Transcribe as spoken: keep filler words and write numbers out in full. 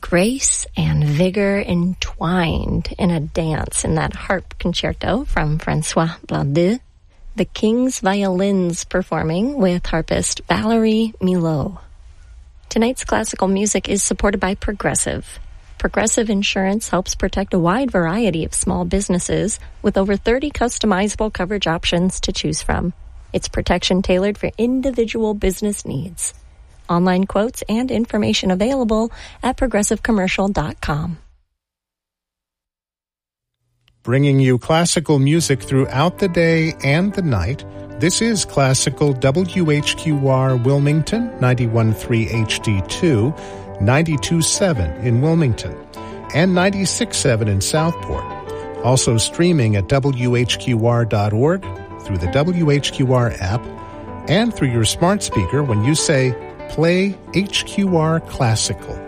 grace and vigor entwined in a dance in that harp concerto from Francois Blandu. The King's Violins performing with harpist Valerie Milot. Tonight's classical music is supported by Progressive. Progressive Insurance helps protect a wide variety of small businesses with over thirty customizable coverage options to choose from. It's protection tailored for individual business needs. Online quotes and information available at progressive commercial dot com. Bringing you classical music throughout the day and the night, this is Classical W H Q R Wilmington, ninety-one point three H D two, ninety-two point seven in Wilmington, and ninety-six point seven in Southport. Also streaming at W H Q R dot org, through the W H Q R app, and through your smart speaker when you say, "Play H Q R Classical."